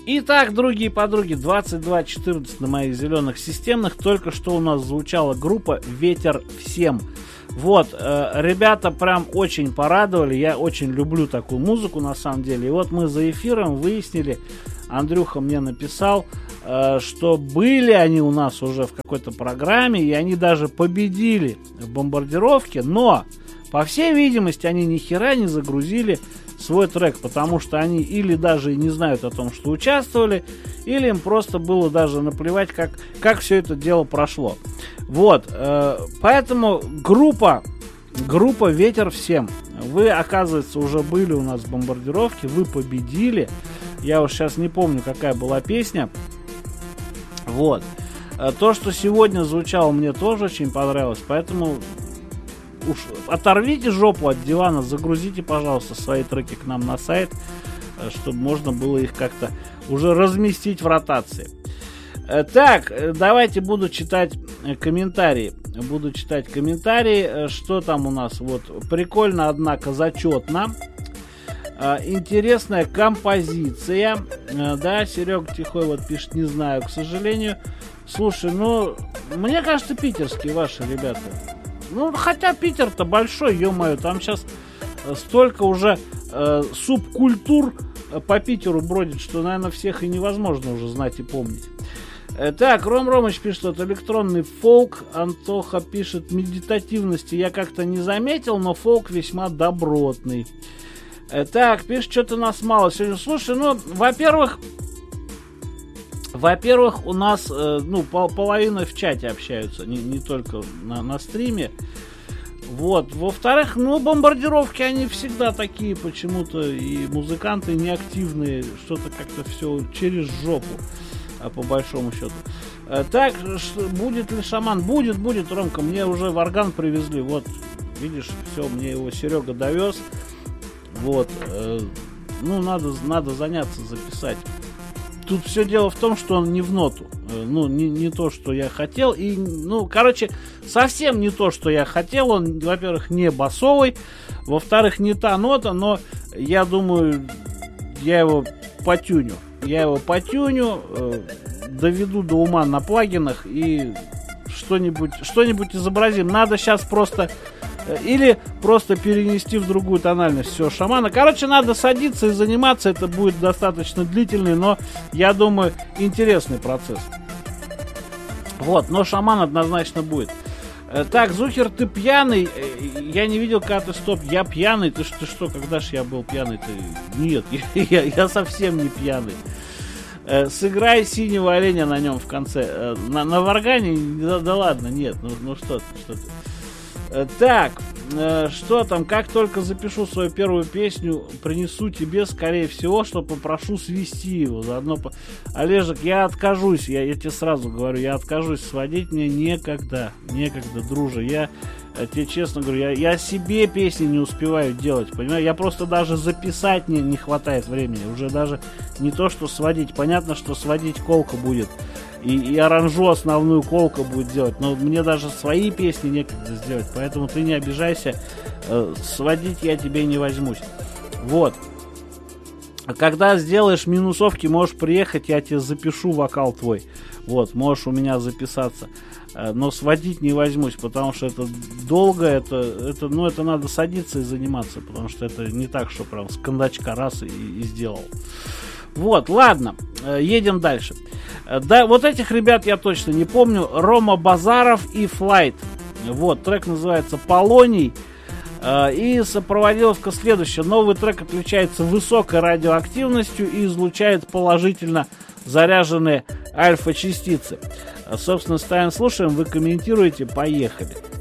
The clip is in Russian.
Итак, другие подруги, 22:14 на моих зеленых системных. Только что у нас звучала группа «Ветер всем». Вот, ребята прям очень порадовали. Я очень люблю такую музыку на самом деле. И вот мы за эфиром выяснили, Андрюха мне написал, что были они у нас уже в какой-то программе, и они даже победили в бомбардировке, но, по всей видимости, они ни хера не загрузили свой трек, потому что они или даже не знают о том, что участвовали, или им просто было даже наплевать, как все это дело прошло. Вот, поэтому группа «Ветер всем». Вы, оказывается, уже были у нас в бомбардировке, вы победили. Я уж сейчас не помню, какая была песня. Вот. То, что сегодня звучало, мне тоже очень понравилось, поэтому уж оторвите жопу от дивана, загрузите, пожалуйста, свои треки к нам на сайт, чтобы можно было их как-то уже разместить в ротации. Так, давайте буду читать комментарии. Что там у нас? Вот, прикольно, однако, зачетно. Интересная композиция. Да, Серега Тихой вот пишет, не знаю, к сожалению. Слушай, ну, мне кажется, питерские ваши ребята. Ну, хотя Питер-то большой, ё-моё, там сейчас столько уже субкультур по Питеру бродит, что, наверное, всех и невозможно уже знать и помнить. Так, Ром Ромыч пишет, что электронный фолк. Антоха пишет, медитативности я как-то не заметил, но фолк весьма добротный. Так, пишет, что-то нас мало сегодня. Слушай, ну, во-первых, у нас, половина в чате общаются, не только на стриме. Вот. Во-вторых, бомбардировки, они всегда такие почему-то, и музыканты неактивные, что-то как-то все через жопу, по большому счету. Так, будет ли шаман? Будет, Ромка, мне уже в орган привезли, вот, видишь, все, мне его Серега довез. Вот, надо заняться, записать. Тут все дело в том, что он не в ноту. Не то, что я хотел. И, совсем не то, что я хотел. Он, во-первых, не басовый. Во-вторых, не та нота. Но я думаю, я его потюню. Доведу до ума на плагинах и что-нибудь изобразим. Надо сейчас просто... Или просто перенести в другую тональность все шамана. Короче, надо садиться и заниматься. Это будет достаточно длительный, но, я думаю, интересный процесс. Вот, но шаман однозначно будет. Так, Зухер, ты пьяный? Я не видел, когда ты стоп. Я пьяный? Ты что, когда ж я был пьяный? Нет, я совсем не пьяный. Сыграй синего оленя на нем в конце. На варгане? Да ладно, нет. Что ты. Так, что там, как только запишу свою первую песню, принесу тебе, скорее всего, что попрошу свести его заодно. Олежек, я откажусь, я тебе сразу говорю, я откажусь сводить, мне некогда, друже, я тебе честно говорю, я себе песни не успеваю делать, понимаешь, я просто даже записать не хватает времени, уже даже не то, что сводить, понятно, что сводить колка будет. И оранжу основную колка будет делать. Но мне даже свои песни некогда сделать. Поэтому ты не обижайся. Сводить я тебе не возьмусь. Вот. Когда сделаешь минусовки, можешь приехать, я тебе запишу вокал твой. Вот, можешь у меня записаться. Но сводить не возьмусь, потому что это долго, это надо садиться и заниматься, потому что это не так, что прям с кондачка раз и сделал. Вот, ладно, едем дальше. Да, вот этих ребят я точно не помню. Рома Базаров и Флайт. Вот, трек называется «Полоний». И сопроводиловка следующая. Новый трек отличается высокой радиоактивностью и излучает положительно заряженные альфа-частицы. Собственно, ставим, слушаем, вы комментируете, поехали.